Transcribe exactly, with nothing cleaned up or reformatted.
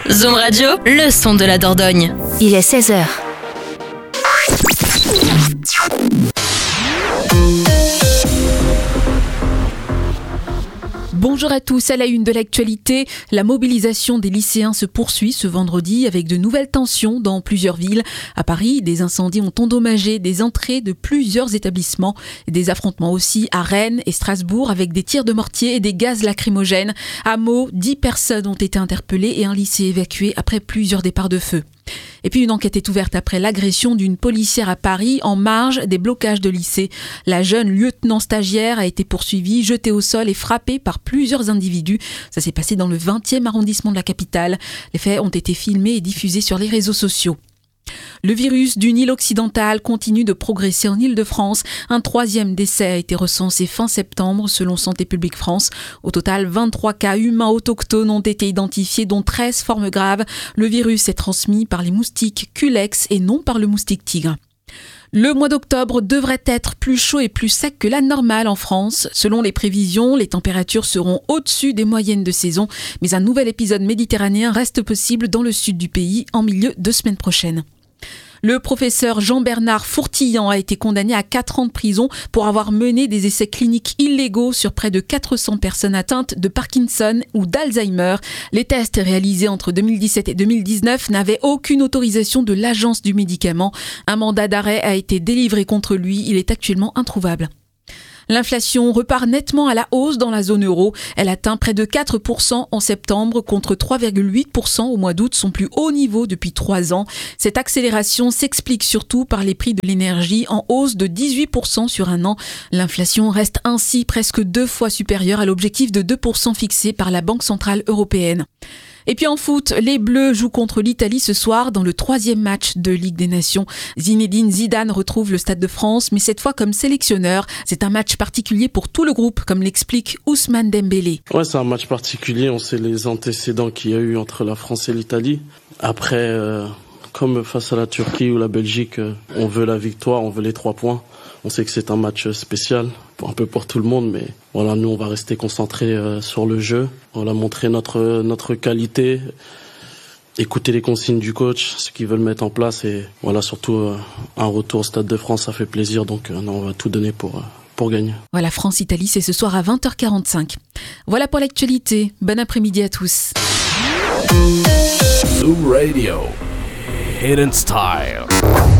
Zoom Radio, le son de la Dordogne. Il est seize heures. Bonjour à tous, à la une de l'actualité, la mobilisation des lycéens se poursuit ce vendredi avec de nouvelles tensions dans plusieurs villes. À Paris, des incendies ont endommagé des entrées de plusieurs établissements. Des affrontements aussi à Rennes et Strasbourg avec des tirs de mortier et des gaz lacrymogènes. À Meaux, dix personnes ont été interpellées et un lycée évacué après plusieurs départs de feu. Et puis une enquête est ouverte après l'agression d'une policière à Paris en marge des blocages de lycée. La jeune lieutenant stagiaire a été poursuivie, jetée au sol et frappée par plusieurs individus. Ça s'est passé dans le vingtième arrondissement de la capitale. Les faits ont été filmés et diffusés sur les réseaux sociaux. Le virus du Nil occidental continue de progresser en Île-de-France. Un troisième décès a été recensé fin septembre selon Santé publique France. Au total, vingt-trois cas humains autochtones ont été identifiés, dont treize formes graves. Le virus est transmis par les moustiques Culex et non par le moustique tigre. Le mois d'octobre devrait être plus chaud et plus sec que la normale en France. Selon les prévisions, les températures seront au-dessus des moyennes de saison. Mais un nouvel épisode méditerranéen reste possible dans le sud du pays en milieu de semaine prochaine. Le professeur Jean-Bernard Fourtillan a été condamné à quatre ans de prison pour avoir mené des essais cliniques illégaux sur près de quatre cents personnes atteintes de Parkinson ou d'Alzheimer. Les tests réalisés entre deux mille dix-sept et deux mille dix-neuf n'avaient aucune autorisation de l'agence du médicament. Un mandat d'arrêt a été délivré contre lui. Il est actuellement introuvable. L'inflation repart nettement à la hausse dans la zone euro. Elle atteint près de quatre pour cent en septembre contre trois virgule huit pour cent au mois d'août, son plus haut niveau depuis trois ans. Cette accélération s'explique surtout par les prix de l'énergie en hausse de dix-huit pour cent sur un an. L'inflation reste ainsi presque deux fois supérieure à l'objectif de deux pour cent fixé par la Banque centrale européenne. Et puis en foot, les Bleus jouent contre l'Italie ce soir dans le troisième match de Ligue des Nations. Zinedine Zidane retrouve le Stade de France, mais cette fois comme sélectionneur. C'est un match particulier pour tout le groupe, comme l'explique Ousmane Dembélé. Ouais, c'est un match particulier. On sait les antécédents qu'il y a eu entre la France et l'Italie. Après, euh, comme face à la Turquie ou la Belgique, euh, on veut la victoire, on veut les trois points. On sait que c'est un match spécial, un peu pour tout le monde, mais voilà, nous on va rester concentrés euh, sur le jeu. On va montrer notre notre qualité, écouter les consignes du coach, ce qu'ils veulent mettre en place, et voilà, surtout euh, un retour au Stade de France, ça fait plaisir, donc euh, non, on va tout donner pour euh, pour gagner. Voilà, France-Italie, c'est ce soir à vingt heures quarante-cinq. Voilà pour l'actualité. Bon après-midi à tous. Zoom Radio, Hidden Style.